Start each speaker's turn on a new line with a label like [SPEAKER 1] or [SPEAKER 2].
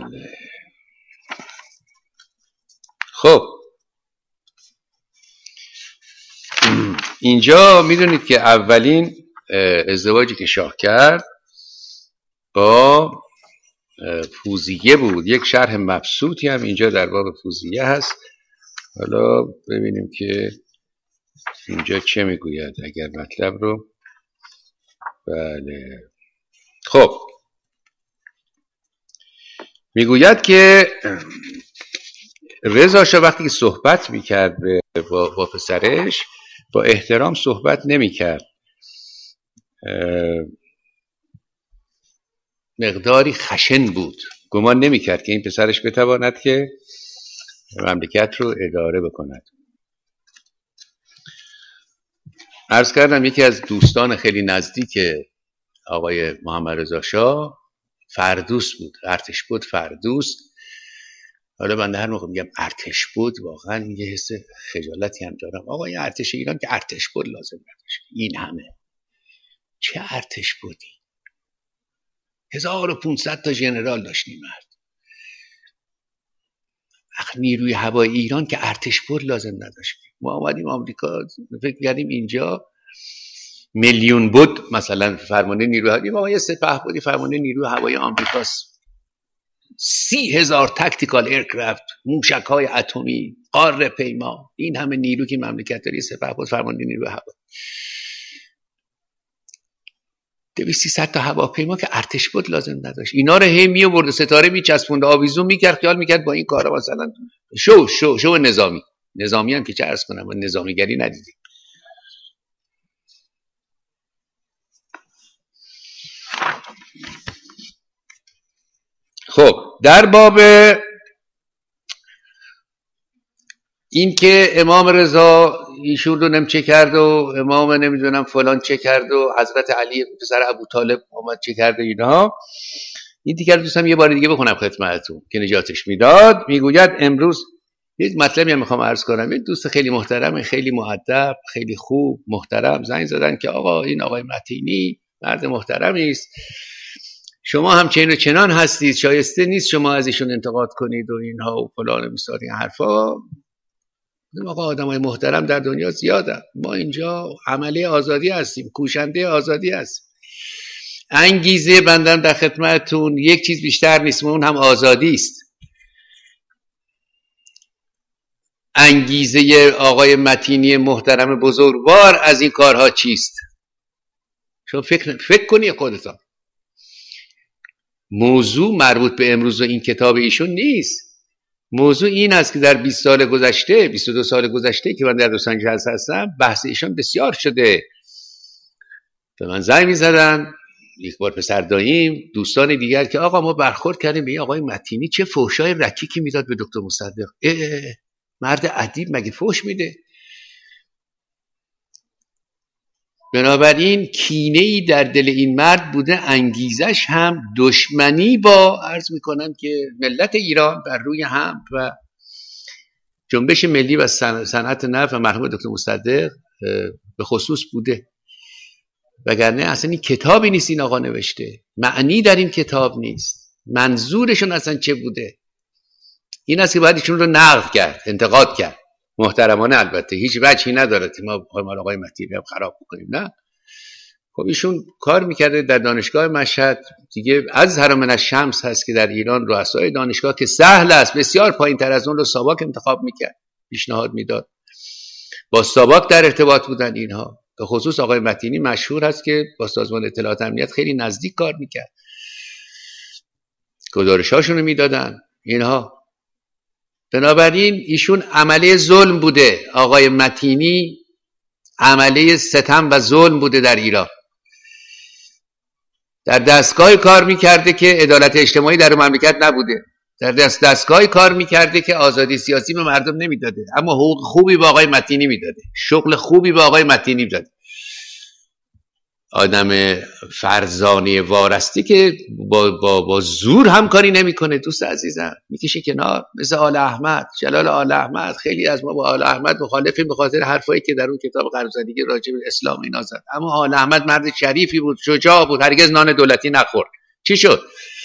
[SPEAKER 1] خب اینجا میدونید که اولین ازدواجی که شاه کرد با فوزیه بود. یک شرح مبسوطی هم اینجا در باب فوزیه هست. حالا ببینیم که اینجا چه میگوید اگر مطلب رو. بله خب میگوید که رضا شاه وقتی که صحبت میکرد با پسرش با احترام صحبت نمیکرد، مقداری خشن بود، گمان نمیکرد که این پسرش بتواند که مملکت رو اداره بکند. عرض کردم یکی از دوستان خیلی نزدیک آقای محمد رضا شاه فردوس بود، ارتشبد فردوس. حالا من هر موقع میگم ارتشبد واقعا یه حس خجالتی هم دارم. آقا این ارتش ایران که ارتشبد لازم نداشت، این همه چه ارتشبدی؟ 1500 تا ژنرال داشت این مرد. نیروی هوایی ایران که ارتشبد لازم نداشت. ما آمدیم آمریکا فکر کردیم اینجا میلیون بود مثلا فرمانده نیروی هوایی، ما یه سپهبدی فرمانده نیروی هوایی آمریکاست، 30,000 تاکتیکال ایرکرافت، موشک‌های اتمی، قاره پیما، این همه نیرو که مملکت داره، سپهبد فرمانده نیروی هوایی، 200-300 تا هواپیما که ارتشبد لازم نداشت. اینا رو هی می آورد ستاره میچسبوند، آویزون میکرد، خیال میکرد با این کارا مثلا شو نظامی هم که چه عرض کنم، نظامیگری ندیدیم. خب در باب این که امام رضا ایشون رو چه کرد و امام نمیدونم فلان چه کرد و حضرت علی پسر ابو طالب آمد چه کرد اینها، این دیگه دوستم یه بار دیگه بخونم خدمتتون که نجاتش میداد. میگوید امروز یه مطلبی هم میخوام عرض کنم. این دوست خیلی محترم، خیلی مؤدب، خیلی خوب محترم زنگ زدن که آقا این آقای متینی مرد محترمی است، شما هم چین و چنان هستید، شایسته نیست شما از ایشون انتقاد کنید و اینها و فلان و بیسار این حرفا. آقا آدمای محترم در دنیا زیادن، ما اینجا عملی آزادی هستیم، کوشنده آزادی هستیم. انگیزه بندم در خدمتتون یک چیز بیشتر نیست، اون هم آزادی است. انگیزه آقای متینی محترم بزرگوار از این کارها چیست؟ شما فکر کنی خودتان. موضوع مربوط به امروز و این کتاب ایشون نیست. موضوع این است که در 20 سال گذشته، 22 سال گذشته که من در لس آنجلس هستم، بحث ایشون بسیار شده. به من زنگ می‌زدن یک بار پسر داییم، دوستان دیگر که آقا ما برخورد کردیم به این آقای متینی، چه فحشای رکیکی میداد به دکتر مصدق. مرد ادیب مگه فحش میده؟ بنابراین کینه‌ای در دل این مرد بوده، انگیزش هم دشمنی با عرض میکنم که ملت ایران بر روی هم و جنبش ملی و صنعت نفت و مرحوم دکتر مصدق به خصوص بوده. وگرنه اصلا این کتابی نیست این آقا نوشته، معنی در این کتاب نیست، منظورشون اصلا چه بوده. این است که باید ایشون رو نقد کرد، انتقاد کرد، محترمانه. البته هیچ وجهی نداره که ما بخوایم آقای متینی رو خراب بکنیم، نه. خب ایشون کار میکرده در دانشگاه مشهد دیگه. از من الشمس هست که در ایران رؤسای دانشگاه که سهل است بسیار پایین تر از اون رو ساواک انتخاب میکرد، پیشنهاد میداد، با ساواک در ارتباط بودن اینها. به خصوص آقای متینی مشهور هست که با سازمان اطلاعات امنیت خیلی نزدیک کار میکرد، گزارشاشون رو میدادن اینها. بنابراین ایشون عمله ظلم بوده، آقای متینی عمله ستم و ظلم بوده در ایران. در دستگاه کار میکرده که عدالت اجتماعی در مملکت نبوده، در دستگاه کار میکرده که آزادی سیاسی به مردم نمیداده، اما حقوق خوبی به آقای متینی میداده، شغل خوبی به آقای متینی میداده. آدم فرزانه وارستی که با زور همکاری نمیکنه دوست عزیزم، میکشه کنار. مثل آل احمد، جلال آل احمد. خیلی از ما با آل احمد مخالفیم به خاطر حرفایی که در اون کتاب قرض‌زدگی راجع به اسلام اینا زد، اما آل احمد مرد شریفی بود، شجاع بود، هرگز نان دولتی نخورد. چی شد؟